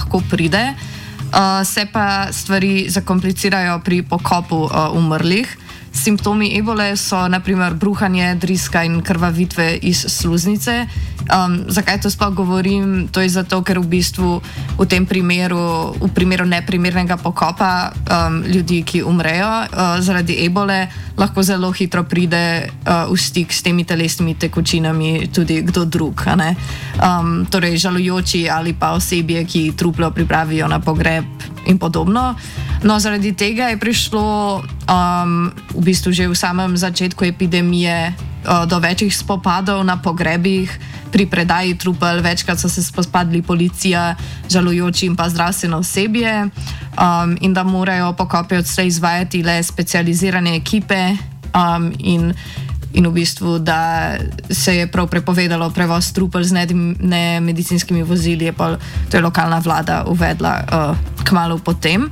lahko pride. Se pa stvari zakomplicirajo pri pokopu umrlih. Simptomi ebole so naprimer bruhanje, driska in krvavitve iz sluznice. Zakaj to sploh govorim? To je zato, ker v bistvu v primeru neprimernega pokopa ljudi, ki umrejo zaradi ebole, lahko zelo hitro pride v stik s temi telesnimi tekočinami tudi kdo drug. Torej žalujoči ali pa osebje, ki truplo pripravijo na pogreb in podobno. No, zaradi tega je prišlo v bistvu že v samem začetku epidemije do večjih spopadov na pogrebih, pri predaji trupel. Večkrat so se spopadli policija, žalujoči in pa zdravstveno osebje, in da morajo pokope odslej izvajati le specializirane ekipe, in v bistvu, da se je prav prepovedalo prevoz trupel z nemedicinskimi vozili, to je lokalna vlada uvedla kmalu potem.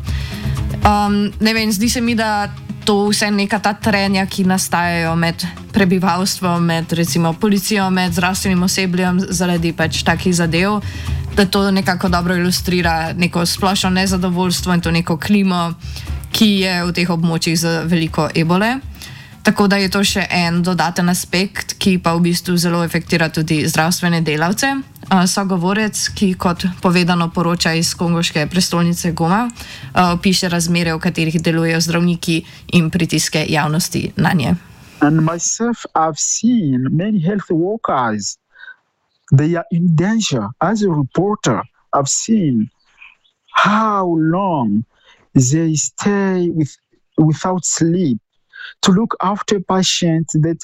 Ne vem, zdi se mi, da to vse neka ta trenja, ki nastajajo med prebivalstvom, med recimo policijo, med zdravstvenim osebljem zaradi pač takih zadev, da to nekako dobro ilustrira neko splošno nezadovoljstvo in to neko klimo, ki je v teh območjih z veliko ebole. Tako da je to še en dodaten aspekt, ki pa v bistvu zelo efektira tudi zdravstvene delavce. Sogovorec, ki kot povedano poroča iz kongoške prestolnice Goma, piše razmere, v katerih delujejo zdravniki in pritiske javnosti na nje. And myself, I've seen many health workers. They are in danger. As a reporter, I've seen how long they stay without sleep to look after patients that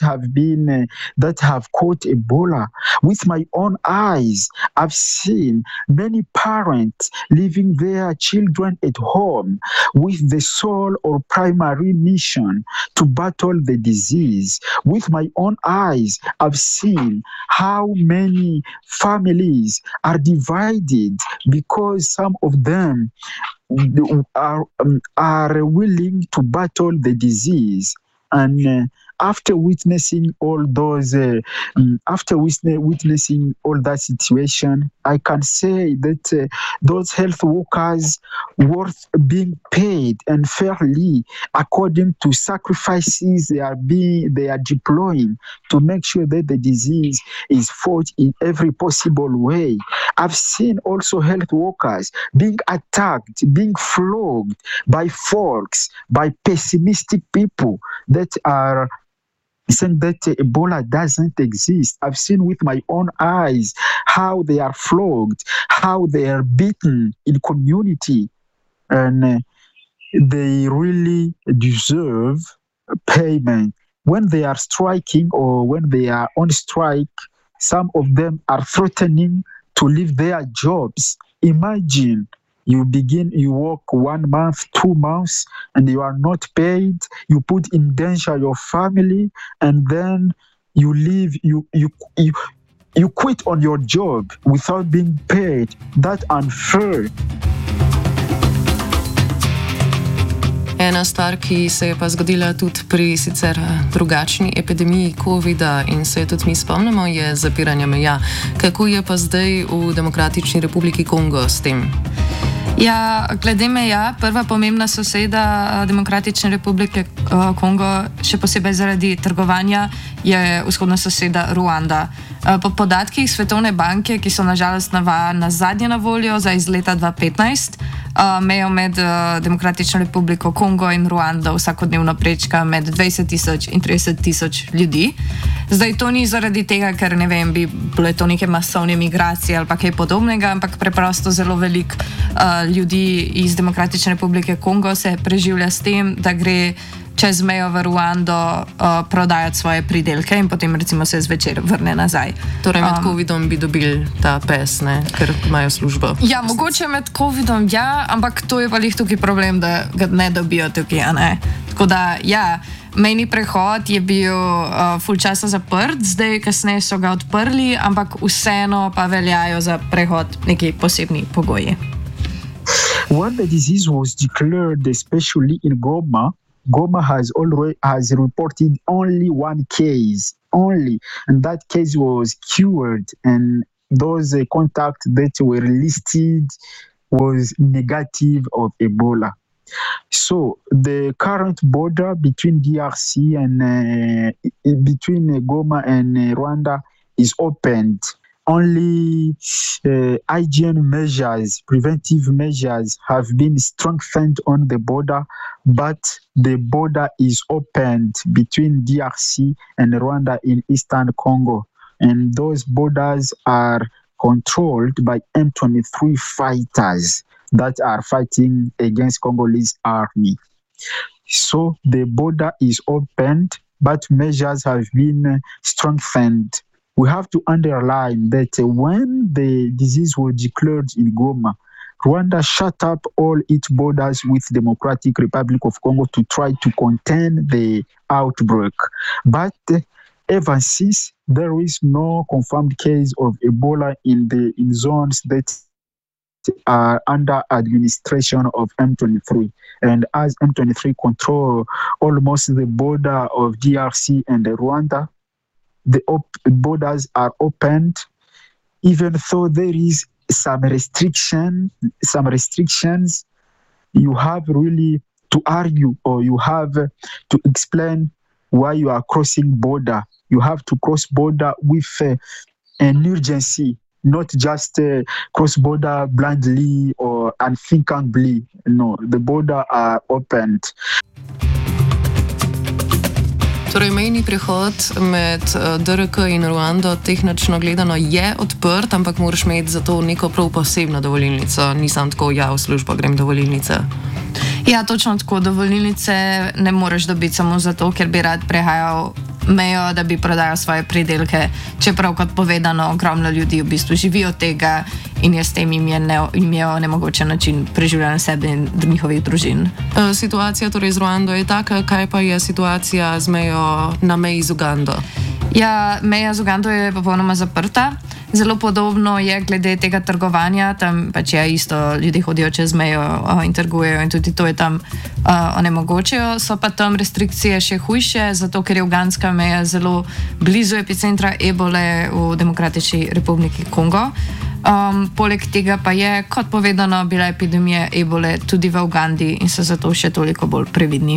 have caught Ebola. With my own eyes, I've seen many parents leaving their children at home with the sole or primary mission to battle the disease. With my own eyes, I've seen how many families are divided because some of them are willing to battle the disease. And after witnessing all that situation, I can say that those health workers worth being paid and fairly according to sacrifices they are deploying to make sure that the disease is fought in every possible way. I've seen also health workers being attacked, being flogged by folks, by pessimistic people that are saying that Ebola doesn't exist. I've seen with my own eyes how they are flogged, how they are beaten in community, and they really deserve payment. When they are striking or when they are on strike, some of them are threatening to leave their jobs. Imagine you work 1 month, 2 months, and you are not paid. You put in danger your family, and then you leave. You quit on your job without being paid. That's unfair. Ena stvar, ki se je pa zgodila tudi pri sicer drugačni epidemiji COVID-a in se tudi mi spomnimo, je zapiranje meja. Kako je pa zdaj v Demokratični republiki Kongo s tem? Ja, glede meja, prva pomembna soseda Demokratične republike Kongo, še posebej zaradi trgovanja, je vzhodna soseda Ruanda. Po podatkih Svetovne banke, ki so nažalost nazadnje na voljo za iz leta 2015, mejo med Demokratično republiko Kongo in Ruando vsakodnevno prečka med 20,000 in 30,000 ljudi. Zdaj to ni zaradi tega, ker ne vem, bi bile to neke masovne migracije ali pa kaj podobnega, ampak preprosto zelo veliko ljudi iz Demokratične republike Kongo se preživlja s tem, da gre čez mejo v Ruando prodajati svoje pridelke in potem recimo se zvečer vrne nazaj. Torej med COVID-om bi dobili ta pes, ne? Ker imajo službo. Ja, mogoče med COVID-om ja, ampak to je pa lih tukaj problem, da ga ne dobijo tukaj, ne? Tako da ja, mejni prehod je bil ful časa zaprt, zdaj kasneje so ga odprli, ampak vseeno pa veljajo za prehod neki posebni pogoji. When the disease was declared, especially in Goma has reported only one case, and that case was cured, and those contacts that were listed was negative of Ebola. So the current border between DRC and between Goma and Rwanda is opened. Only hygiene measures, preventive measures have been strengthened on the border, but the border is opened between DRC and Rwanda in Eastern Congo. And those borders are controlled by M23 fighters that are fighting against Congolese army. So the border is opened, but measures have been strengthened. We have to underline that when the disease was declared in Goma, Rwanda shut up all its borders with Democratic Republic of Congo to try to contain the outbreak. But ever since, there is no confirmed case of Ebola in zones that are under administration of M23. And as M23 control almost the border of DRC and Rwanda, the borders are opened, even though there is some restrictions. You have really to argue, or you have to explain why you are crossing border. You have to cross border with an urgency, not just cross border blindly or unthinkingly. No, the border are opened. Torej, mejni prehod med DRK in Ruando tehnično gledano je odprt, ampak moraš imeti za to neko prav posebno dovolilnico. Nisem tako, v službo grem dovolilnice. Ja, točno tako. Dovolilnice ne moreš dobiti samo zato, ker bi rad prehajal mejo, da bi prodajal svoje pridelke. Čeprav, kot povedano, ogromno ljudi v bistvu živi od tega in je s tem imel nemogočen način preživljanja sebe in njihovih družin. Situacija torej z Ruando je taka, kaj pa je situacija z mejo na meji z Ugando? Ja, meja z Ugando je popolnoma zaprta. Zelo podobno je glede tega trgovanja, tam pač je isto, ljudje hodijo čez mejo in trgujejo in tudi to je tam onemogočajo. So pa tam restrikcije še hujše, zato ker je ugandska meja zelo blizu epicentra ebole v Demokratični republiki Kongo. Poleg tega pa je, kot povedano, bila epidemija ebole tudi v Ugandi in so zato še toliko bolj previdni.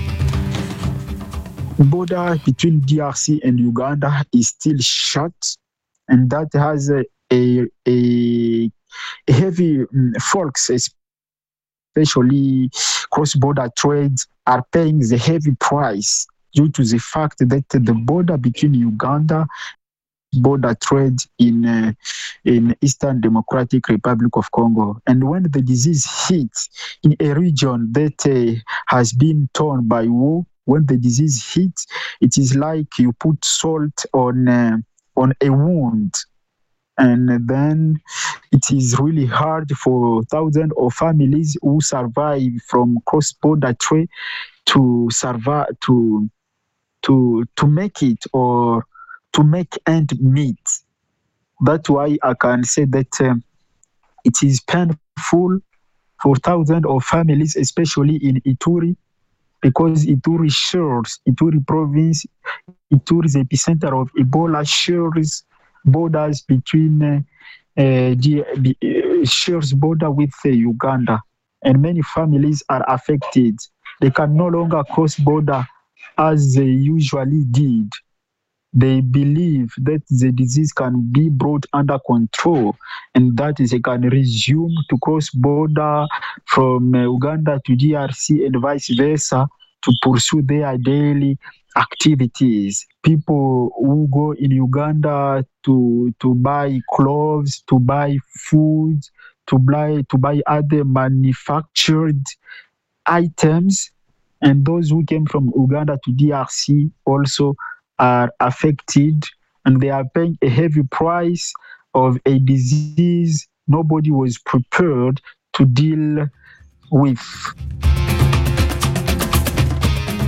Border between DRC and Uganda is still shut, and that has a heavy folks, especially cross-border trade, are paying the heavy price due to the fact that the border between Uganda border trade in Eastern Democratic Republic of Congo. And when the disease hits in a region that has been torn by war, when the disease hits, it is like you put salt on a wound. And then it is really hard for thousands of families who survive from cross-border trade to survive, to make it, or to make end meet. That's why I can say that it is painful for thousands of families, especially in Ituri, because Ituri province, Ituri is the epicenter of Ebola, shares borders between shares border with Uganda, and many families are affected. They can no longer cross border as they usually did. They believe that the disease can be brought under control and that they can resume to cross border from Uganda to DRC and vice versa to pursue their daily activities. People who go in Uganda to buy clothes, to buy food, to buy other manufactured items, and those who came from Uganda to DRC also are affected, and they are paying a heavy price of a disease nobody was prepared to deal with.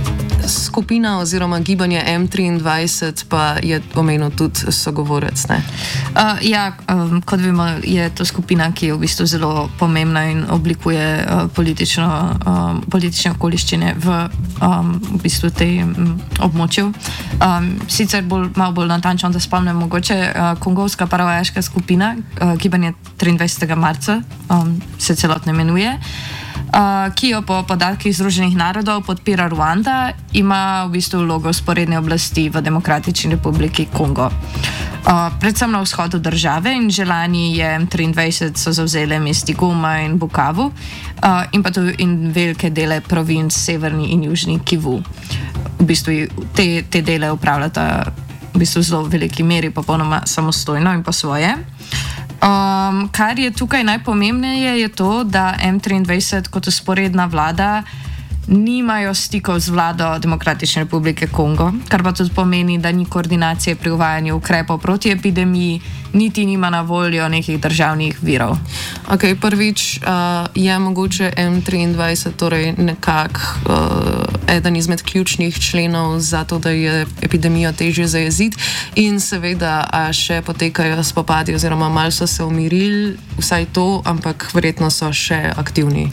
skupina oziroma gibanje M23 pa je omenil tudi sogovorec. Kot vemo, je to skupina, ki je v bistvu zelo pomembna in oblikuje politične okoliščine v bistvu tej območju. Sicer malo bolj natančno, da spomnim, mogoče kongovska paravojaška skupina, gibanje 23. marca se celotno imenuje, ki jo po podatkih Združenih narodov podpira Ruanda, ima v bistvu vlogo vzporedne oblasti v Demokratični republiki Kongo. Predvsem na vzhodu države in že lani je M23 so zavzele mesti Goma in Bukavu in pa tudi velike dele provinc Severni in Južni Kivu. V bistvu te dele upravljata v bistvu zelo v veliki meri popolnoma samostojno in po svoje. Kar je tukaj najpomembneje je to, da M23 kot vzporedna vlada nimajo stikov z vlado Demokratične republike Kongo, kar pa tudi pomeni, da ni koordinacije pri uvajanju ukrepov proti epidemiji, niti nima na voljo nekih državnih virov. Okay, prvič je mogoče M23 torej nekako eden izmed ključnih členov za to, da je epidemijo težje zajeziti in seveda še potekajo spopadi oziroma malo so se umirili, vsaj to, ampak verjetno so še aktivni.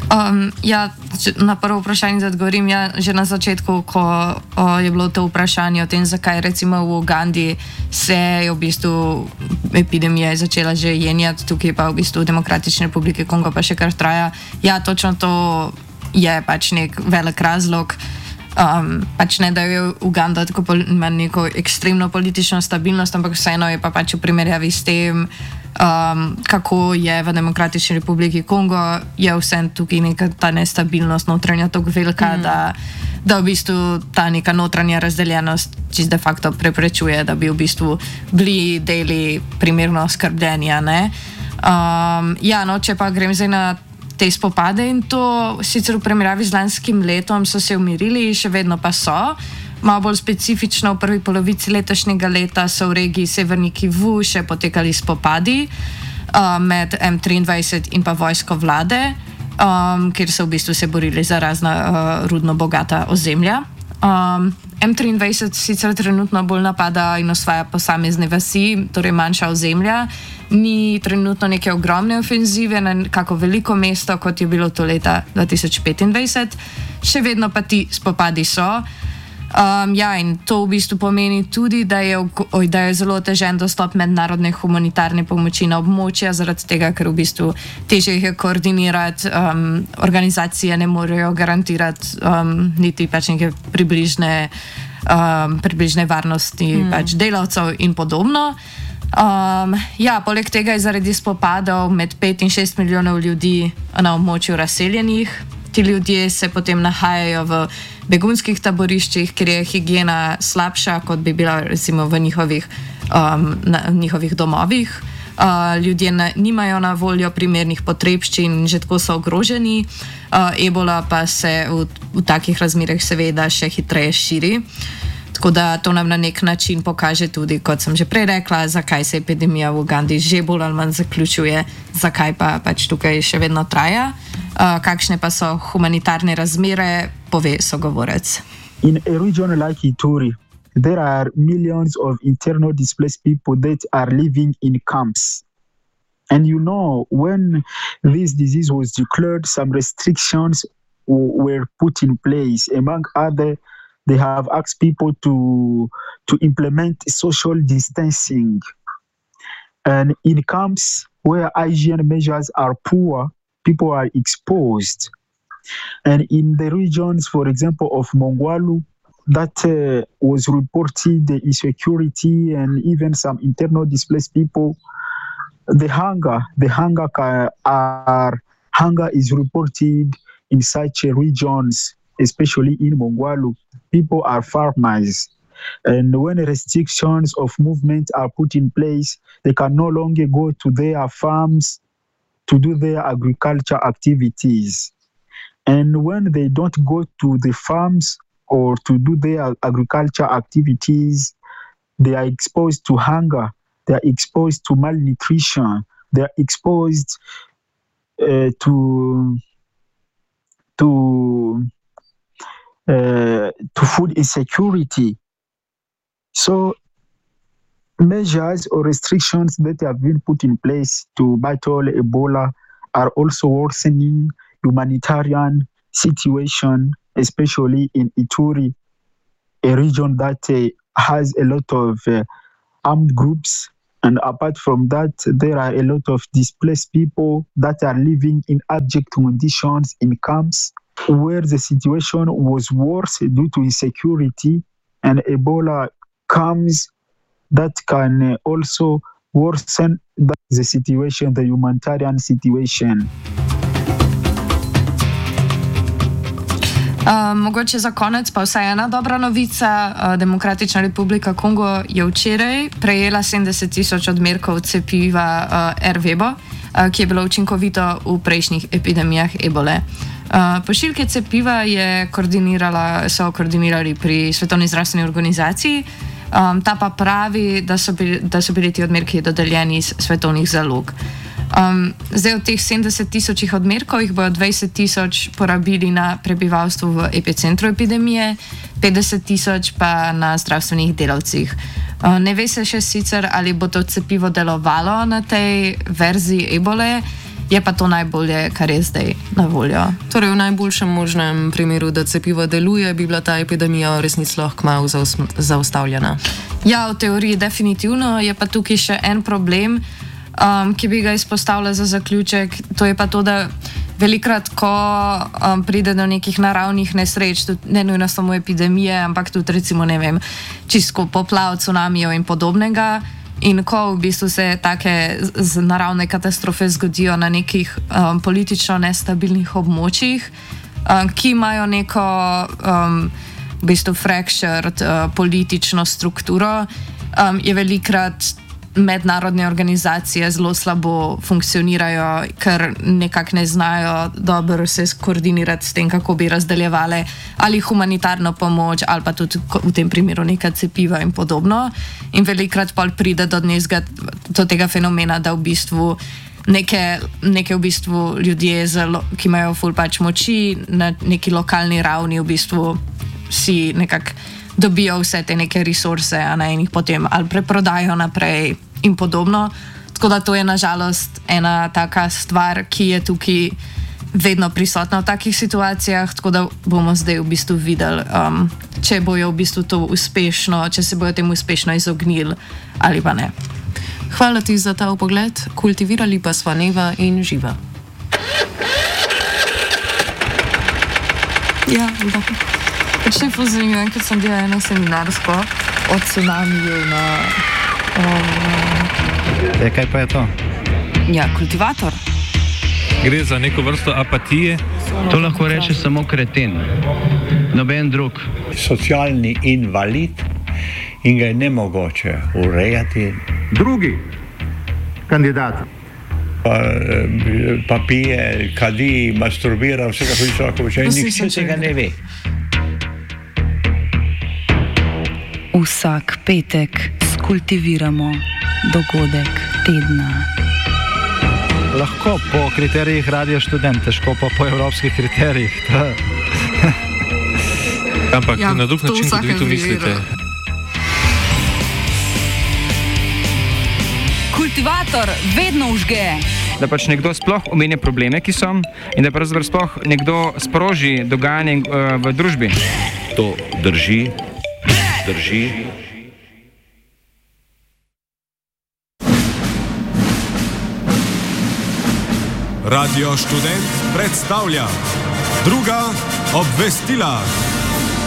Na prvo vprašanje odgovorim, že na začetku, ko je bilo to vprašanje o tem, zakaj recimo v Ugandi se je v bistvu epidemija začela že jenjati, tukaj pa v bistvu v Demokratični republiki Kongo pa še kar traja. Ja, točno to je pač nek velik razlog. Pač ne, da je Uganda tako ima neko ekstremno politično stabilnost, ampak vseeno je pa pač v primerjavi s tem, kako je v Demokratični republiki Kongo, je vsem tukaj neka ta nestabilnost notranja tako velika, da v bistvu ta neka notranja razdeljenost čist de facto preprečuje, da bi v bistvu bili deli primerno skrbljeni. Če pa grem zdaj na te spopade in to sicer v primerjavi z lanskim letom so se umirili, še vedno pa so. Malo bolj specifično v prvi polovici letošnjega leta so v regiji Severni Kivu še potekali spopadi med M23 in pa vojsko vlade, kjer so v bistvu se borili za razna rudno bogata ozemlja. M23 sicer trenutno bolj napada in osvaja posamezne vasi, torej manjša ozemlja. Ni trenutno neke ogromne ofenzive na kako veliko mesto, kot je bilo to leta 2025. Še vedno pa ti spopadi so. In to v bistvu pomeni tudi, da je zelo otežen dostop mednarodne humanitarne pomoči na območja, zaradi tega, ker v bistvu težje jih je koordinirati, organizacije ne morejo garantirati niti pač neke približne varnosti pač delavcev in podobno. Poleg tega je zaradi spopadov med 5 in 6 milijonov ljudi na območju razseljenih. Ti ljudje se potem nahajajo v begunskih taboriščih, kjer je higiena slabša, kot bi bila recimo v njihovih domovih. Ljudje nimajo na voljo primernih potrebščin, že tako so ogroženi. Ebola pa se v takih razmerah seveda še hitreje širi. Tako da to nam na nek način pokaže tudi, kot sem že prej rekla, zakaj se epidemija v Ugandi že bolj ali manj zaključuje, zakaj pa pač tukaj še vedno traja. Kakšne pa so humanitarne razmere, pove sogovorec. In a region like Ituri, there are millions of internal displaced people that are living in camps. And when this disease was declared, some restrictions were put in place. Among other, they have asked people to implement social distancing. And in camps where hygiene measures are poor, people are exposed. And in the regions, for example, of Mongwalu, that was reported the insecurity and even some internal displaced people. The hunger is reported in such regions, especially in Mongwalu. People are farmers. And when restrictions of movement are put in place, they can no longer go to their farms to do their agriculture activities. And when they don't go to the farms or to do their agriculture activities, they are exposed to hunger, they are exposed to malnutrition, they are exposed to to food insecurity. So measures or restrictions that have been put in place to battle Ebola are also worsening humanitarian situation, especially in Ituri, a region that has a lot of armed groups. And apart from that, there are a lot of displaced people that are living in abject conditions in camps where the situation was worse due to insecurity, and Ebola comes that can also worsen the situation, the humanitarian situation. Mogoče za konec pa vsaj ena dobra novica. Demokratična republika Kongo je včeraj prejela 70,000 odmerkov cepiva Ervebo, ki je bilo učinkovito v prejšnjih epidemijah ebole. Pošiljke cepiva so koordinirali pri Svetovni zdravstveni organizaciji. Ta pa pravi, da so bili ti odmerki dodeljeni iz svetovnih zalog. Zdaj od teh 70,000 odmerkov jih bodo 20,000 porabili na prebivalstvu v epicentru epidemije, 50,000 pa na zdravstvenih delavcih. Ne ve se še sicer, ali bo to cepivo delovalo na tej verziji ebole, je pa to najbolje, kar je zdaj na voljo. Torej v najboljšem možnem primeru, da cepivo deluje, bi bila ta epidemija v resnici lahko kmalu zaustavljena. Ja, v teoriji definitivno, je pa tukaj še en problem, ki bi ga izpostavila za zaključek. To je pa to, da velikrat, ko pride do nekih naravnih nesreč, tudi ne nujno samo epidemije, ampak tudi recimo, ne vem, čisto poplav, cunamijev in podobnega, in ko v bistvu se take naravne katastrofe zgodijo na nekih politično nestabilnih območjih, ki imajo neko v bistvu fractured politično strukturo, je velikrat mednarodne organizacije zelo slabo funkcionirajo, ker nekako ne znajo dobro se skoordinirati s tem, kako bi razdeljevale ali humanitarno pomoč ali pa tudi v tem primeru neka cepiva in podobno. In velikrat pol pride do tega fenomena, da v bistvu neke v bistvu ljudje, ki imajo ful pač moči na neki lokalni ravni, v bistvu si nekako dobijo vse te neke resurse, in jih potem ali preprodajo naprej in podobno. Tako da to je nažalost ena taka stvar, ki je tukaj vedno prisotna v takih situacijah, tako da bomo zdaj v bistvu videli, če bojo v bistvu to uspešno, če se bojo temu uspešno izognili ali pa ne. Hvala ti za ta vpogled, kultivirali pa sva Neva in Živa. Ja, da. Pač ne pozanimam, ker sem delala eno seminarsko o cunamiju na... Kaj pa je to? Ja, kultivator. Gre za neko vrsto apatije. To lahko reče samo kreten, noben drug. Socialni invalid in ga je nemogoče urejati. Drugi kandidat. Pa pije, kadi, masturbira, vse kako bi lahko počel. Nihče tega ne ve. Vsak petek skultiviramo dogodek tedna. Lahko po kriterijih Radio Študent, težko pa po evropskih kriterijih. Ampak ja, na drug način, kot vi to mislite. Kultivator vedno užge. Da pač nekdo sploh omenja probleme, ki so, in da pravzaprav sploh nekdo sproži dogajanje v družbi. To drži. Radio Študent predstavlja druga obvestila.